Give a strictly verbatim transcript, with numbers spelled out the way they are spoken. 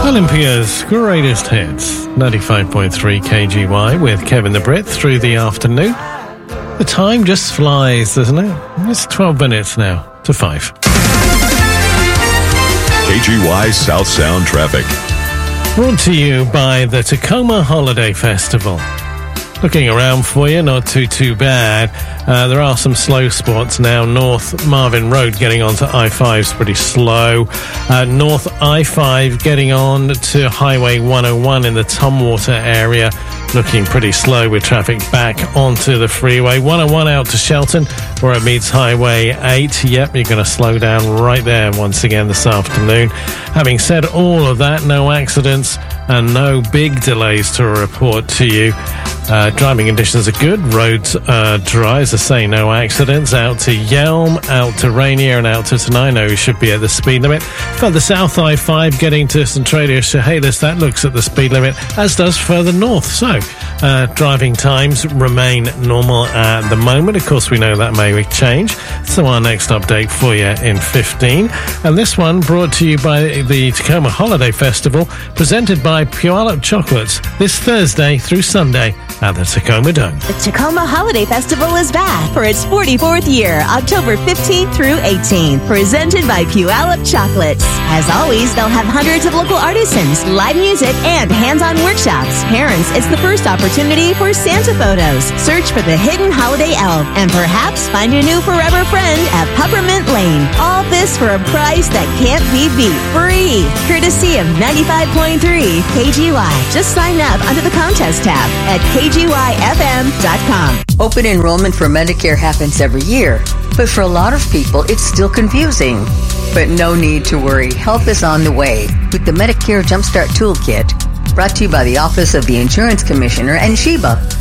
Olympia's greatest hits, ninety-five point three K G Y with Kevin the Brit through the afternoon. The time just flies, doesn't it? It's twelve minutes now to five. K G Y South Sound traffic. Brought to you by the Tacoma Holiday Festival. Looking around for you, not too, too bad. Uh, there are some slow spots now. North Marvin Road getting onto I five is pretty slow. Uh, North I five getting on to Highway one oh one in the Tumwater area. Looking pretty slow with traffic back onto the freeway. one oh one out to Shelton where it meets Highway eight. Yep, you're going to slow down right there once again this afternoon. Having said all of that, no accidents and no big delays to report to you. Uh, driving conditions are good. Roads are dry. As I say, no accidents. Out to Yelm, out to Rainier, and out to Tenino. You should be at the speed limit. Further south, I five getting to Centralia Chehalis. That looks at the speed limit, as does further north. So, uh, driving times remain normal at the moment. Of course, we know that may change. So, our next update for you in fifteen. And this one brought to you by the Tacoma Holiday Festival, presented by Puyallup Chocolates, this Thursday through Sunday at the Tacoma Dome. The Tacoma Holiday Festival is back for its forty-fourth year, October fifteenth through eighteenth, presented by Puyallup Chocolates. As always, they'll have hundreds of local artisans, live music, and hands-on workshops. Parents, it's the first opportunity for Santa photos. Search for the hidden holiday elf, and perhaps find your new forever friend at Peppermint Lane. All this for a price that can't be beat. Free! Courtesy of ninety-five point three K G Y. Just sign up under the contest tab at K G Y F M dot com. Open enrollment for Medicare happens every year, but for a lot of people, it's still confusing. But no need to worry. Help is on the way with the Medicare Jumpstart Toolkit, brought to you by the Office of the Insurance Commissioner and Sheba.